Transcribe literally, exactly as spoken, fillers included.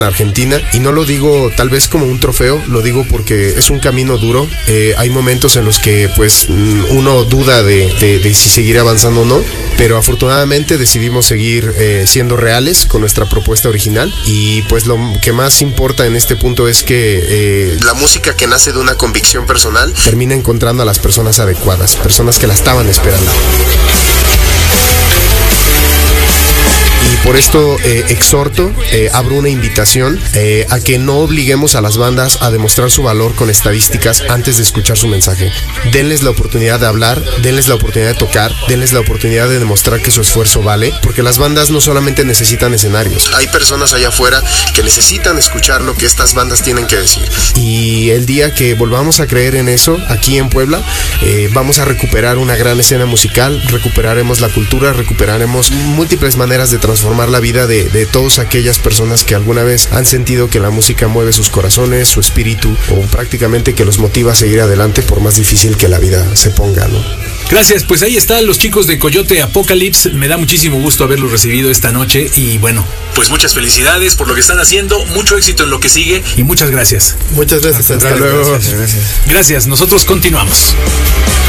Argentina, y no lo digo tal vez como un trofeo, lo digo porque es un camino duro. Eh, hay momentos en los que pues uno duda de, de, de si seguir avanzando o no, pero afortunadamente decidimos seguir eh, siendo reales con nuestra propuesta original, y pues lo que más importa en este punto es que eh, la música que nace de una convicción personal termina encontrando a las personas adecuadas, personas que la estaban esperando. Y por esto eh, exhorto, eh, abro una invitación eh, a que no obliguemos a las bandas a demostrar su valor con estadísticas antes de escuchar su mensaje. Denles la oportunidad de hablar, denles la oportunidad de tocar, denles la oportunidad de demostrar que su esfuerzo vale, porque las bandas no solamente necesitan escenarios. Hay personas allá afuera que necesitan escuchar lo que estas bandas tienen que decir. Y el día que volvamos a creer en eso, aquí en Puebla, eh, vamos a recuperar una gran escena musical, recuperaremos la cultura, recuperaremos múltiples maneras de transformar la vida de, de todas aquellas personas que alguna vez han sentido que la música mueve sus corazones, su espíritu, o prácticamente que los motiva a seguir adelante por más difícil que la vida se ponga, ¿no? Gracias, pues ahí están los chicos de Coyote Apocalypse. Me da muchísimo gusto haberlos recibido esta noche, y bueno, pues muchas felicidades por lo que están haciendo, mucho éxito en lo que sigue, y muchas gracias. Muchas gracias, hasta, hasta luego. Gracias, gracias. Gracias, nosotros continuamos.